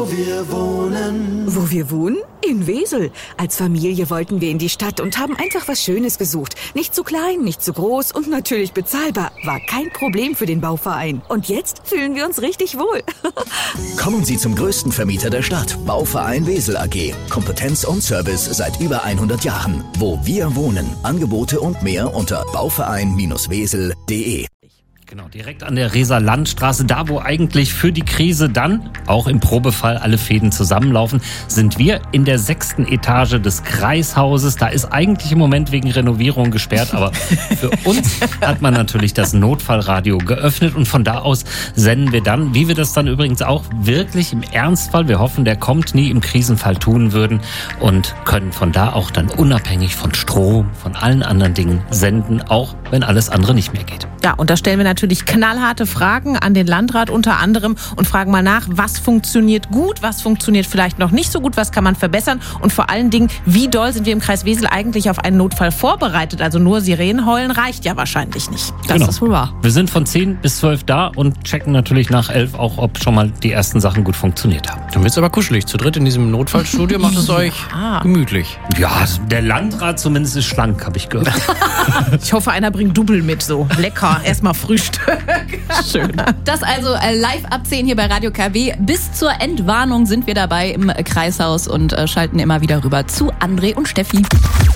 Wir wohnen. Wo wir wohnen? In Wesel. Als Familie wollten wir in die Stadt und haben einfach was Schönes gesucht. Nicht zu klein, nicht zu groß und natürlich bezahlbar. War kein Problem für den Bauverein. Und jetzt fühlen wir uns richtig wohl. Kommen Sie zum größten Vermieter der Stadt, Bauverein Wesel AG. Kompetenz und Service seit über 100 Jahren. Wo wir wohnen. Angebote und mehr unter bauverein-wesel.de. Genau, direkt an der Reser Landstraße, da wo eigentlich für die Krise dann, auch im Probefall, alle Fäden zusammenlaufen, sind wir in der 6. Etage des Kreishauses. Da ist eigentlich im Moment wegen Renovierung gesperrt, aber für uns hat man natürlich das Notfallradio geöffnet und von da aus senden wir dann, wie wir das dann übrigens auch wirklich im Ernstfall, wir hoffen, der kommt nie, im Krisenfall tun würden und können von da auch dann unabhängig von Strom, von allen anderen Dingen senden, auch wenn alles andere nicht mehr geht. Ja, und da stellen wir natürlich knallharte Fragen an den Landrat unter anderem und fragen mal nach, was funktioniert gut, was funktioniert vielleicht noch nicht so gut, was kann man verbessern und vor allen Dingen, wie doll sind wir im Kreis Wesel eigentlich auf einen Notfall vorbereitet? Also nur Sirenen heulen reicht ja wahrscheinlich nicht. Das ist wohl wahr. Wir sind von 10 bis 12 da und checken natürlich nach 11 auch, ob schon mal die ersten Sachen gut funktioniert haben. Dann wird's aber kuschelig. Zu dritt in diesem Notfallstudio macht es euch gemütlich. Ja, der Landrat zumindest ist schlank, habe ich gehört. Ich hoffe, einer bringt Double mit, so lecker. Erstmal Frühstück. Schön. Das also live ab 10 hier bei Radio KW. Bis zur Entwarnung sind wir dabei im Kreishaus und schalten immer wieder rüber zu André und Steffi.